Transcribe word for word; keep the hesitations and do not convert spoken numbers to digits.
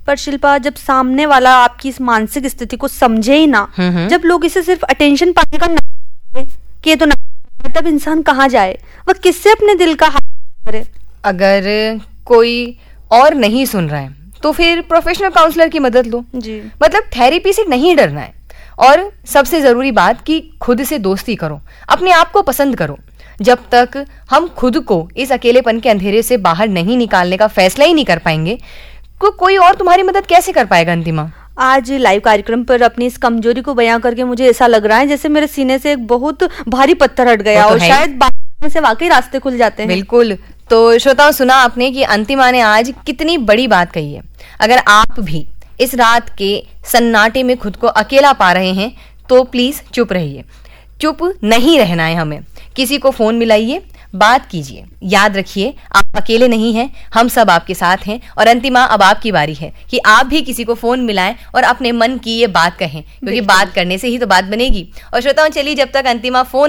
पर शिल्पा, जब सामने वाला आपकी इस मानसिक स्थिति को समझे ही ना, जब लोग इसे सिर्फ अटेंशन पाने का ना कि ये तो ना, तब इंसान कहाँ जाए, वह किससे अपने दिल का हाल करे। अगर कोई और नहीं सुन रहा है तो फिर प्रोफेशनल काउंसलर की मदद लो जी। मतलब थेरेपी से नहीं डरना है। और सबसे जरूरी बात कि खुद से दोस्ती करो, अपने आप को पसंद करो। जब तक हम खुद को इस अकेलेपन के अंधेरे से बाहर नहीं निकालने का फैसला ही नहीं कर पाएंगे, को, कोई और तुम्हारी मदद कैसे कर पाएगा अंतिमा। आज लाइव कार्यक्रम पर अपनी इस कमजोरी को बयां करके मुझे ऐसा लग रहा है जैसे मेरे सीने से एक बहुत भारी पत्थर हट गया और शायद बात करने से वाकई रास्ते खुल जाते हैं। बिल्कुल। तो श्रोताओं, सुना आपने कि अंतिमा ने आज कितनी बड़ी बात कही है। अगर आप भी इस रात के सन्नाटे में खुद को अकेला पा रहे हैं तो प्लीज चुप रहिए। चुप नहीं रहना है हमें। किसी को फोन मिलाइए, बात कीजिए। याद रखिए, आप अकेले नहीं हैं, हम सब आपके साथ हैं। और अंतिमा, अब आपकी बारी है कि आप भी किसी को फोन मिलाएं और अपने मन की ये बात कहें, क्योंकि बात करने से ही तो बात बनेगी। और श्रोताओं, चलिए जब तक अंतिमा फोन